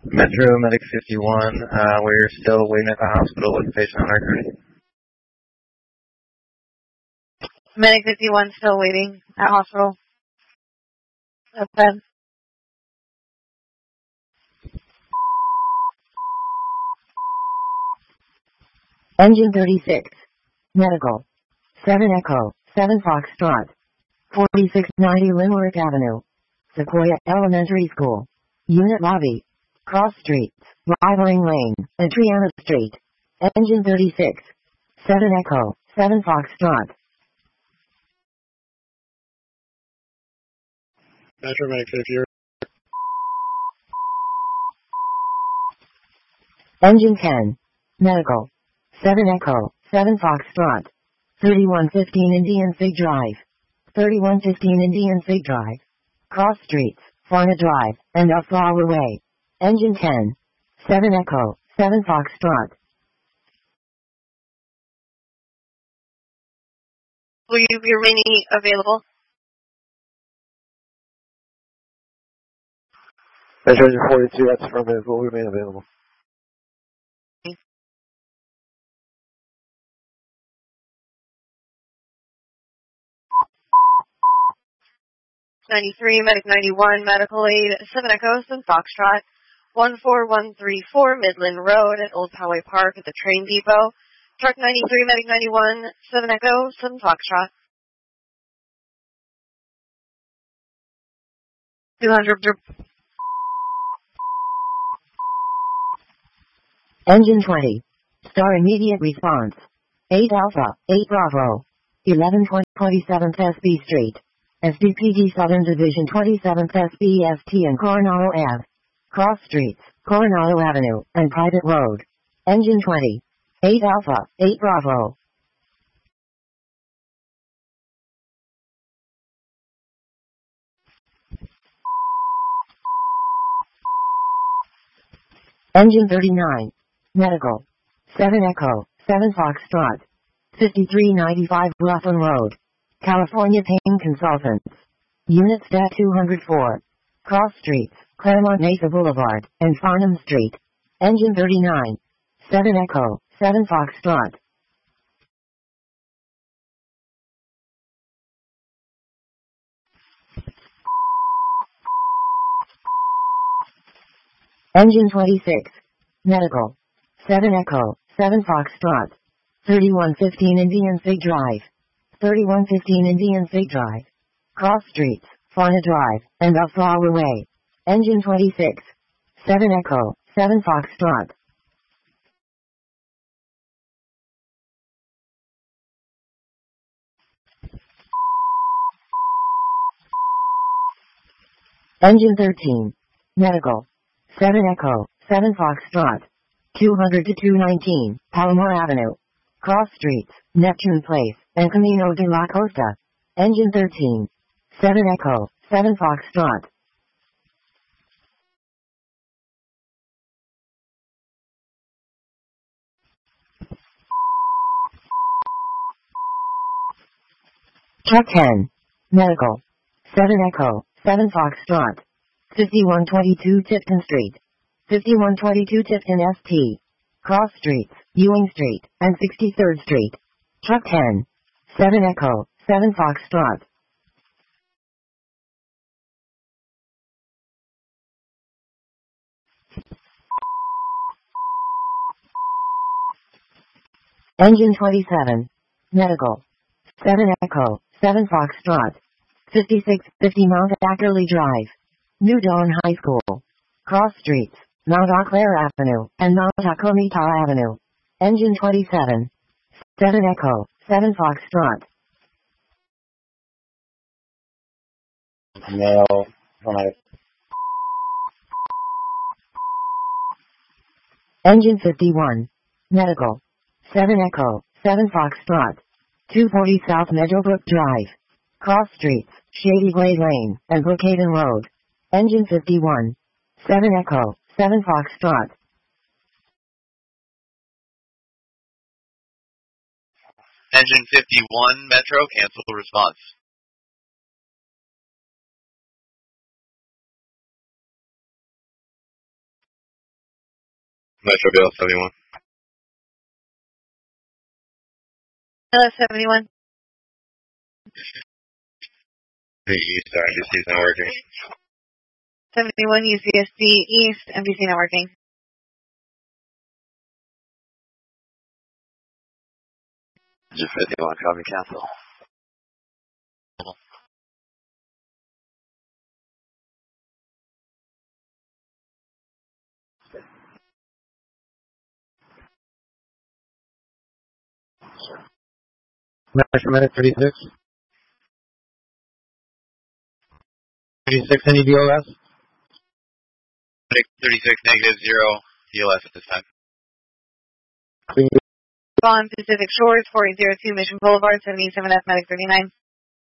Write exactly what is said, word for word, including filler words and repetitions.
Metro Medic fifty-one, uh, we're still waiting at the hospital with the patient on record. Medic fifty-one still waiting at hospital. Okay. Engine thirty-six. Medical. seven Echo, seven Foxtrot. forty-six ninety Limerick Avenue. Sequoia Elementary School. Unit lobby. Cross streets, Rivering Lane, and Triana Street. Engine thirty-six. seven Echo, seven Foxtrot. Metro Medic fifty. Engine ten. Medical. seven Echo, seven Foxtrot. thirty-one fifteen Indian Fig Drive. thirty-one fifteen Indian Fig Drive. Cross streets, Farna Drive, and Upflower Way. Engine ten. seven Echo, seven Foxtrot. Will you be remaining available? Metro forty-two, that's affirmative. Will remain available. ninety-three, Medic ninety-one, Medical Aid, seven Echo, seven Foxtrot, one four one three four Midland Road at Old Poway Park at the train depot. Truck ninety-three, Medic ninety-one, seven Echo, seven Foxtrot. two hundred. Engine twenty. Star immediate response. eight Alpha, eight Bravo. eleven twenty-seventh S B Street. S D P D Southern Division twenty-seventh S B S T and Coronado Avenue. Cross streets, Coronado Avenue, and Private Road. Engine twenty. eight Alpha, eight Bravo. Engine thirty-nine. Medical. seven Echo, seven Foxtrot. fifty-three ninety-five Ruffin Road. California Pain Consultants. Unit Stat two oh four. Cross streets, Claremont Mesa Boulevard, and Farnham Street. Engine thirty-nine. seven Echo, seven Foxtrot. Engine twenty-six. Medical. seven Echo, seven Foxtrot. thirty-one fifteen Indian Fig Drive. thirty-one fifteen Indian Fig Drive. Cross streets, Fauna Drive, and Upflower Way. Engine twenty-six. seven Echo, seven Foxtrot. Engine thirteen. Medical. seven Echo, seven Foxtrot. two hundred to two nineteen, Palomar Avenue. Cross streets, Neptune Place, and Camino de la Costa. Engine thirteen. seven Echo, seven Foxtrot. Truck ten. Medical. seven Echo, seven Foxtrot. fifty-one twenty-two Tipton Street. fifty-one twenty-two Tipton S T. Cross streets, Ewing Street, and sixty-third Street. Truck ten. seven Echo, seven Foxtrot. Engine twenty-seven. Medical. seven Echo, seven Foxtrot. fifty-six fifty Mount Ackerley Drive. New Dawn High School. Cross streets, Mount Eau Claire Avenue, and Mount Acomita Avenue. Engine twenty-seven. seven Echo, seven Foxtrot. No, alright. Engine fifty-one. Medical. seven Echo, seven Foxtrot. two forty South Meadowbrook Drive. Cross streets, Shady Glade Lane, and Brookhaven Road. Engine fifty-one. seven Echo, seven Foxtrot. Engine fifty-one, Metro, cancel response. Metro Bill seventy-one. Hello, seventy-one. The East, sorry, this is not working. seventy-one U C S D East, M P C not working. Engine fifty-one, copy, cancel. Metro Medic thirty-six. thirty-six, any D O S? thirty-six, negative, zero, D L S at this time. Clean. Bond Pacific Shores, four eight zero two Mission Boulevard, seventy-seven F Medic thirty-nine.